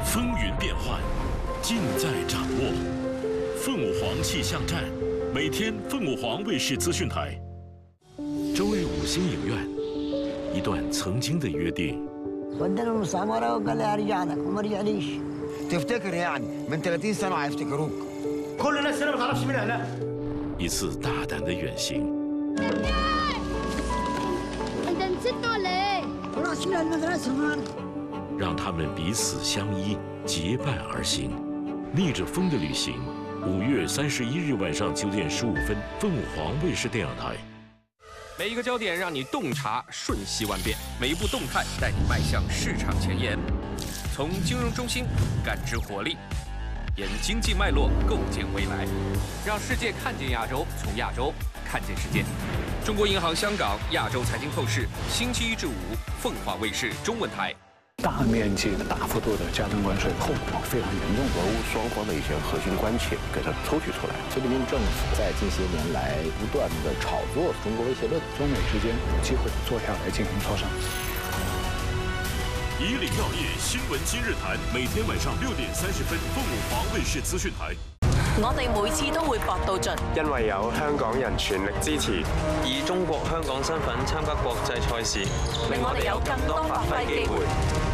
风云变幻，尽在掌握。凤舞凰气象站，每天凤舞凰卫视资讯台。周日5星影院，一段曾经的约定。 ودنا المستعمرة وقال لي ارجع لك وما رجعليش. تفتكر يعني من 30 سنة هيفتكروك. كل الناس هنا ما تعرفش مين اهلها. 一次大胆的远行。 انت نسيت ولا ايه؟ خلاص إلى المدرسة معنا. 让他们彼此相依，结伴而行，逆着风的旅行。5月31日晚上9点15分，凤舞凰卫视电影台。 每一个焦点让你洞察瞬息万变，每一步动态带你迈向市场前沿。从金融中心感知活力，沿经济脉络构建未来，让世界看见亚洲，从亚洲看见世界。中国银行香港亚洲财经透视，星期1至5，凤凰卫视中文台。 大面积的、大幅度的加征关税，后果非常严重。 俄乌双方的一些核心关切给它抽取出来。 习近平政府在近些年来不断的炒作中国威胁论， 中美之间有机会坐下来进行磋商。 以领要业，新闻今日谈，每天晚上6点30分，凤舞凰卫視資訊台。 我哋每次都會搏到盡， 因為有香港人全力支持， 以中國香港身份參加國際賽事， 令我哋有更多發揮機會。